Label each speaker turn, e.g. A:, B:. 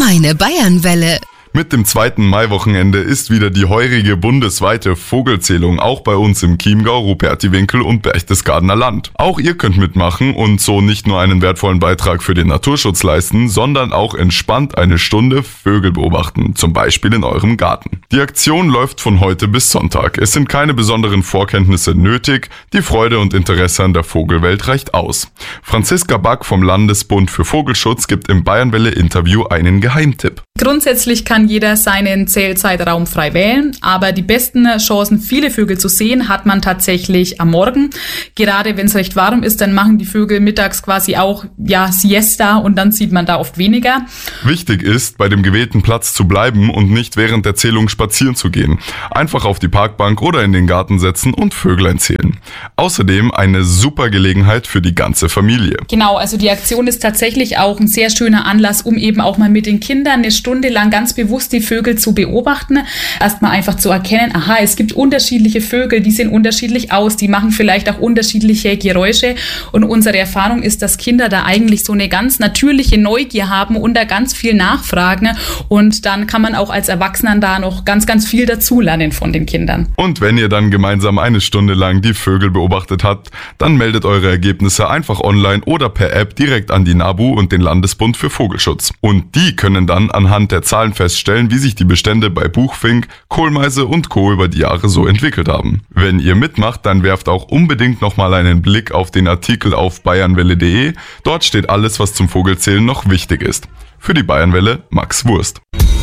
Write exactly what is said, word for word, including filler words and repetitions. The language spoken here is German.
A: Meine Bayernwelle.
B: Mit dem zweiten Maiwochenende ist wieder die heurige bundesweite Vogelzählung auch bei uns im Chiemgau, Rupertiwinkel und Berchtesgadener Land. Auch ihr könnt mitmachen und so nicht nur einen wertvollen Beitrag für den Naturschutz leisten, sondern auch entspannt eine Stunde Vögel beobachten, zum Beispiel in eurem Garten. Die Aktion läuft von heute bis Sonntag. Es sind keine besonderen Vorkenntnisse nötig, die Freude und Interesse an der Vogelwelt reicht aus. Franziska Back vom Landesbund für Vogelschutz gibt im Bayernwelle-Interview einen Geheimtipp.
C: Grundsätzlich kann jeder seinen Zählzeitraum frei wählen, aber die besten Chancen, viele Vögel zu sehen, hat man tatsächlich am Morgen. Gerade wenn es recht warm ist, dann machen die Vögel mittags quasi auch ja Siesta und dann sieht man da oft weniger.
B: Wichtig ist, bei dem gewählten Platz zu bleiben und nicht während der Zählung spazieren zu gehen. Einfach auf die Parkbank oder in den Garten setzen und Vöglein zählen. Außerdem eine super Gelegenheit für die ganze Familie.
C: Genau, also die Aktion ist tatsächlich auch ein sehr schöner Anlass, um eben auch mal mit den Kindern eine Stunde lang ganz bewusst die Vögel zu beobachten. Erstmal einfach zu erkennen, aha, es gibt unterschiedliche Vögel, die sehen unterschiedlich aus, die machen vielleicht auch unterschiedliche Geräusche. Und unsere Erfahrung ist, dass Kinder da eigentlich so eine ganz natürliche Neugier haben und da ganz viel nachfragen. Und dann kann man auch als Erwachsener da noch ganz, ganz viel dazulernen von den Kindern.
B: Und wenn ihr dann gemeinsam eine Stunde lang die Vögel beobachtet habt, dann meldet eure Ergebnisse einfach online oder per App direkt an die NABU und den Landesbund für Vogelschutz. Und die können dann anhand der Zahlen feststellen, wie sich die Bestände bei Buchfink, Kohlmeise und Co. über die Jahre so entwickelt haben. Wenn ihr mitmacht, dann werft auch unbedingt nochmal einen Blick auf den Artikel auf bayernwelle punkt de. Dort steht alles, was zum Vogelzählen noch wichtig ist. Für die Bayernwelle, Max Wurst.